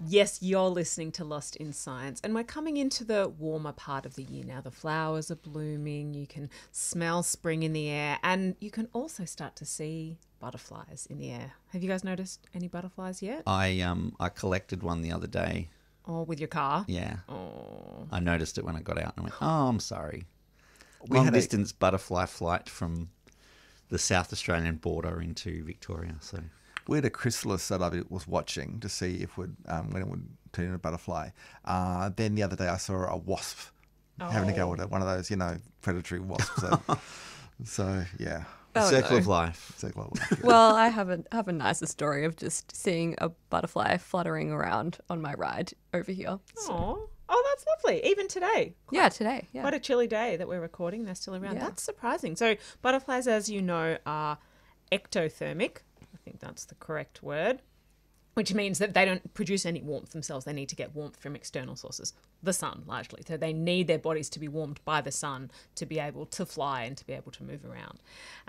Yes, you're listening to Lost in Science, and we're coming into the warmer part of the year now. The flowers are blooming, you can smell spring in the air, and you can also start to see butterflies in the air. Have you guys noticed any butterflies yet? I collected one the other day. Or with your car? Yeah. Oh. I noticed it when I got out and I went, oh, I'm sorry. We Long had distance butterfly flight from the South Australian border into Victoria. So We had a chrysalis that I was watching to see if when it would turn into a butterfly. Then the other day I saw a wasp having to go with it, one of those, predatory wasps. So yeah. Oh, circle no. of life. It's like, Well, I have a nicer story of just seeing a butterfly fluttering around on my ride over here. So, Oh, that's lovely. Even today. yeah, today. Yeah. Quite a chilly day that we're recording. They're still around. Yeah. That's surprising. So butterflies, as you know, are ectothermic. I think that's the correct word, which means that they don't produce any warmth themselves. They need to get warmth from external sources, the sun largely. So they need their bodies to be warmed by the sun to be able to fly and to be able to move around.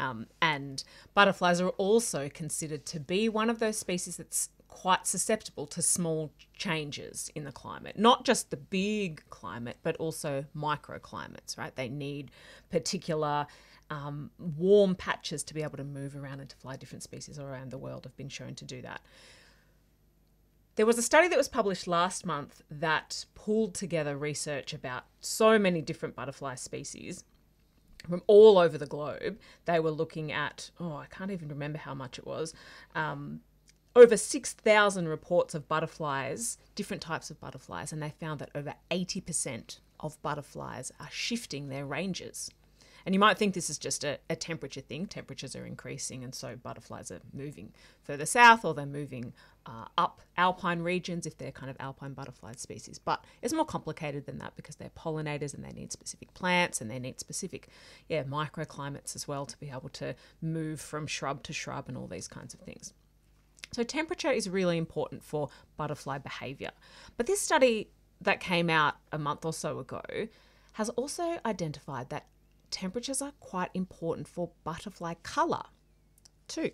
And butterflies are also considered to be one of those species that's quite susceptible to small changes in the climate, not just the big climate, but also microclimates, right? They need particular warm patches to be able to move around and to fly. Different species around the world have been shown to do that. There was a study that was published last month that pulled together research about so many different butterfly species from all over the globe. They were looking at, I can't even remember how much it was, over 6,000 reports of butterflies, different types of butterflies, and they found that over 80% of butterflies are shifting their ranges. And you might think this is just a temperature thing. Temperatures are increasing, and so butterflies are moving further south, or they're moving up alpine regions if they're kind of alpine butterfly species. But it's more complicated than that because they're pollinators and they need specific plants and they need specific microclimates as well to be able to move from shrub to shrub and all these kinds of things. So temperature is really important for butterfly behaviour. But this study that came out a month or so ago has also identified that temperatures are quite important for butterfly colour too.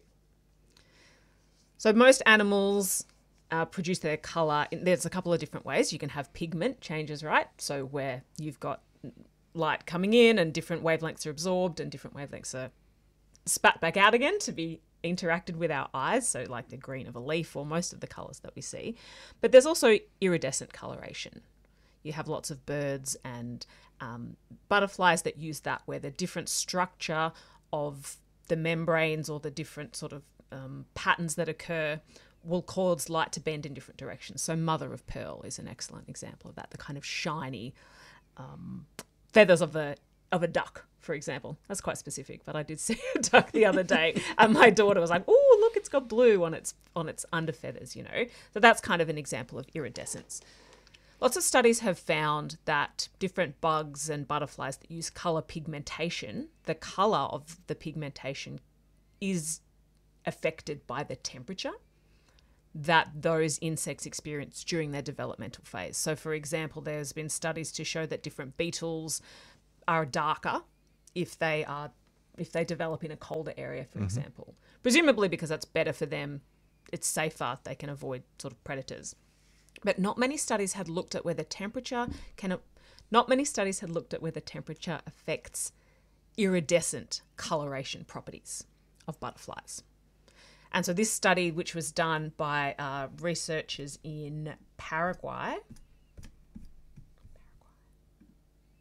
So most animals produce their colour. There's a couple of different ways. You can have pigment changes, right? So where you've got light coming in and different wavelengths are absorbed and different wavelengths are spat back out again to be interacted with our eyes, so like the green of a leaf or most of the colours that we see. But there's also iridescent coloration. You have lots of birds and butterflies that use that, where the different structure of the membranes or the different sort of patterns that occur will cause light to bend in different directions. So mother of pearl is an excellent example of that, the kind of shiny feathers of a duck, for example. That's quite specific, but I did see a duck the other day and my daughter was like, oh, look, it's got blue on its underfeathers, So that's kind of an example of iridescence. Lots of studies have found that different bugs and butterflies that use colour pigmentation, the colour of the pigmentation is affected by the temperature that those insects experience during their developmental phase. So, for example, there's been studies to show that different beetles are darker if they develop in a colder area, for example. Presumably because that's better for them, it's safer, they can avoid sort of predators. But not many studies had looked at whether temperature affects iridescent coloration properties of butterflies. And so this study, which was done by researchers in Paraguay,